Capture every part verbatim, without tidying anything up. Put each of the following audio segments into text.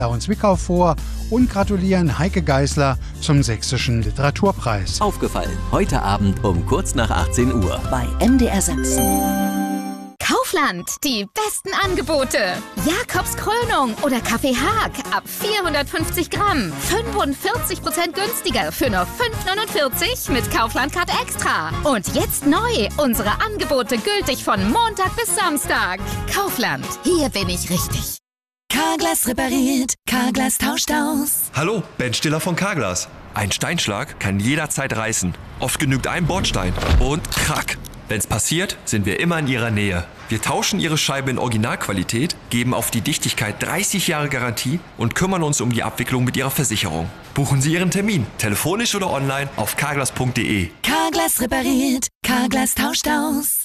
Zwickau vor und gratulieren Heike Geisler zum Sächsischen Literaturpreis. Aufgefallen, heute Abend um kurz nach achtzehn Uhr. Bei M D R Sachsen. Kaufland, die besten Angebote. Jakobs Krönung oder Kaffee Haag ab vierhundertfünfzig Gramm. fünfundvierzig Prozent günstiger für nur fünf neunundvierzig mit Kaufland Card Extra. Und jetzt neu, unsere Angebote gültig von Montag bis Samstag. Kaufland, hier bin ich richtig. Carglass repariert, Carglass tauscht aus. Hallo, Ben Stiller von Carglass. Ein Steinschlag kann jederzeit reißen. Oft genügt ein Bordstein und krack. Wenn's passiert, sind wir immer in Ihrer Nähe. Wir tauschen Ihre Scheibe in Originalqualität, geben auf die Dichtigkeit dreißig Jahre Garantie und kümmern uns um die Abwicklung mit Ihrer Versicherung. Buchen Sie Ihren Termin, telefonisch oder online auf carglass punkt de. Carglass repariert, Carglass tauscht aus.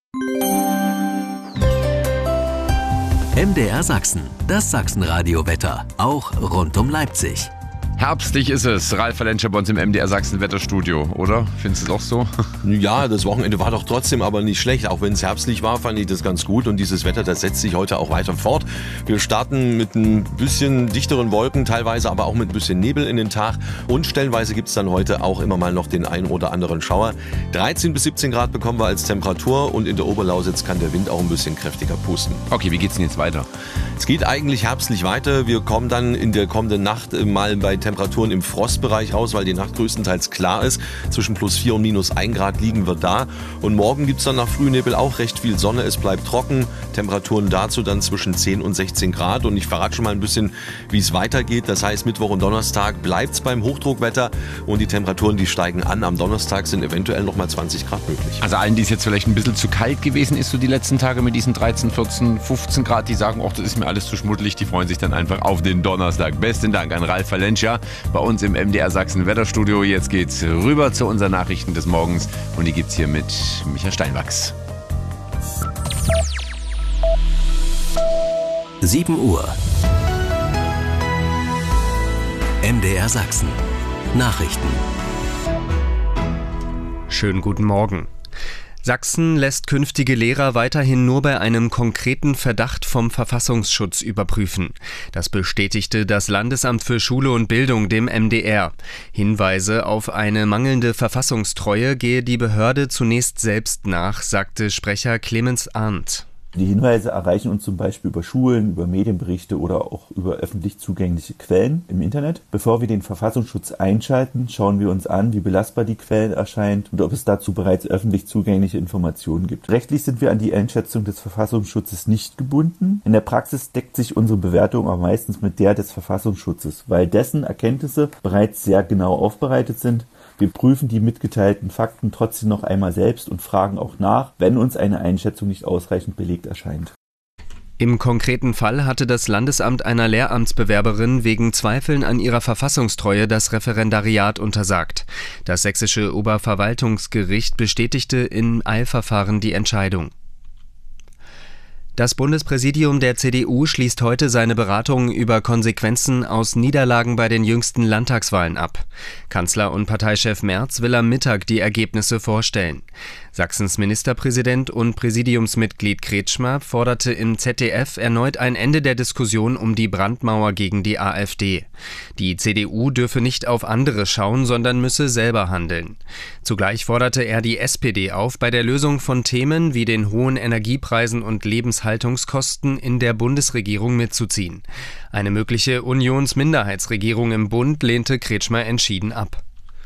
M D R Sachsen, das Sachsenradio-Wetter, auch rund um Leipzig. Herbstlich ist es. Ralf Valenscher bei uns im M D R Sachsen Wetterstudio, oder? Findest du es auch so? Ja, das Wochenende war doch trotzdem aber nicht schlecht. Auch wenn es herbstlich war, fand ich das ganz gut. Und dieses Wetter, das setzt sich heute auch weiter fort. Wir starten mit ein bisschen dichteren Wolken, teilweise aber auch mit ein bisschen Nebel in den Tag. Und stellenweise gibt es dann heute auch immer mal noch den einen oder anderen Schauer. dreizehn bis siebzehn Grad bekommen wir als Temperatur. Und in der Oberlausitz kann der Wind auch ein bisschen kräftiger pusten. Okay, wie geht's denn jetzt weiter? Es geht eigentlich herbstlich weiter. Wir kommen dann in der kommenden Nacht mal bei Temperaturen im Frostbereich raus, weil die Nacht größtenteils klar ist. Zwischen plus vier und minus ein Grad liegen wir da. Und morgen gibt es dann nach Frühnebel auch recht viel Sonne. Es bleibt trocken. Temperaturen dazu dann zwischen zehn und sechzehn Grad. Und ich verrate schon mal ein bisschen, wie es weitergeht. Das heißt, Mittwoch und Donnerstag bleibt es beim Hochdruckwetter. Und die Temperaturen, die steigen an. Am Donnerstag sind eventuell nochmal zwanzig Grad möglich. Also allen, die es jetzt vielleicht ein bisschen zu kalt gewesen ist, so die letzten Tage mit diesen dreizehn, vierzehn, fünfzehn Grad, die sagen, ach, das ist mir alles zu schmuddelig. Die freuen sich dann einfach auf den Donnerstag. Besten Dank an Ralf Valenscher bei uns im M D R Sachsen Wetterstudio. Jetzt geht's rüber zu unseren Nachrichten des Morgens und die gibt's hier mit Micha Steinwachs. sieben Uhr. M D R Sachsen. Nachrichten. Schönen guten Morgen. Sachsen lässt künftige Lehrer weiterhin nur bei einem konkreten Verdacht vom Verfassungsschutz überprüfen. Das bestätigte das Landesamt für Schule und Bildung dem M D R. Hinweise auf eine mangelnde Verfassungstreue gehe die Behörde zunächst selbst nach, sagte Sprecher Clemens Arndt. Die Hinweise erreichen uns zum Beispiel über Schulen, über Medienberichte oder auch über öffentlich zugängliche Quellen im Internet. Bevor wir den Verfassungsschutz einschalten, schauen wir uns an, wie belastbar die Quelle erscheint und ob es dazu bereits öffentlich zugängliche Informationen gibt. Rechtlich sind wir an die Einschätzung des Verfassungsschutzes nicht gebunden. In der Praxis deckt sich unsere Bewertung aber meistens mit der des Verfassungsschutzes, weil dessen Erkenntnisse bereits sehr genau aufbereitet sind. Wir prüfen die mitgeteilten Fakten trotzdem noch einmal selbst und fragen auch nach, wenn uns eine Einschätzung nicht ausreichend belegt erscheint. Im konkreten Fall hatte das Landesamt einer Lehramtsbewerberin wegen Zweifeln an ihrer Verfassungstreue das Referendariat untersagt. Das sächsische Oberverwaltungsgericht bestätigte im Eilverfahren die Entscheidung. Das Bundespräsidium der C D U schließt heute seine Beratungen über Konsequenzen aus Niederlagen bei den jüngsten Landtagswahlen ab. Kanzler und Parteichef Merz will am Mittag die Ergebnisse vorstellen. Sachsens Ministerpräsident und Präsidiumsmitglied Kretschmer forderte im Z D F erneut ein Ende der Diskussion um die Brandmauer gegen die AfD. Die C D U dürfe nicht auf andere schauen, sondern müsse selber handeln. Zugleich forderte er die S P D auf, bei der Lösung von Themen wie den hohen Energiepreisen und Lebenshaltungskosten in der Bundesregierung mitzuziehen. Eine mögliche Unionsminderheitsregierung im Bund lehnte Kretschmer entschieden ab.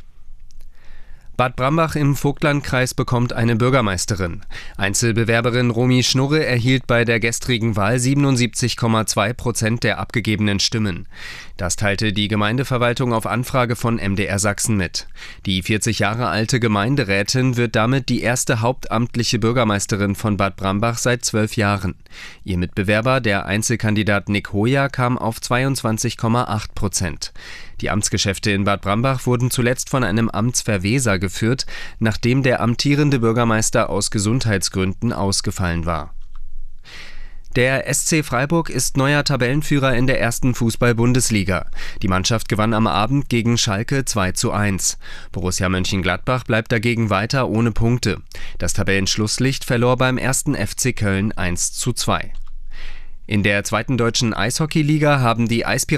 Bad Brambach im Vogtlandkreis bekommt eine Bürgermeisterin. Einzelbewerberin Romy Schnurre erhielt bei der gestrigen Wahl siebenundsiebzig Komma zwei Prozent der abgegebenen Stimmen. Das teilte die Gemeindeverwaltung auf Anfrage von M D R Sachsen mit. Die vierzig Jahre alte Gemeinderätin wird damit die erste hauptamtliche Bürgermeisterin von Bad Brambach seit zwölf Jahren. Ihr Mitbewerber, der Einzelkandidat Nick Hoyer, kam auf zweiundzwanzig Komma acht Prozent. Die Amtsgeschäfte in Bad Brambach wurden zuletzt von einem Amtsverweser geführt, nachdem der amtierende Bürgermeister aus Gesundheitsgründen ausgefallen war. Der S C Freiburg ist neuer Tabellenführer in der ersten Fußball-Bundesliga. Die Mannschaft gewann am Abend gegen Schalke zwei zu eins. Borussia Mönchengladbach bleibt dagegen weiter ohne Punkte. Das Tabellenschlusslicht verlor beim ersten F C Köln eins zu zwei. In der zweiten deutschen Eishockeyliga haben die Eispiraten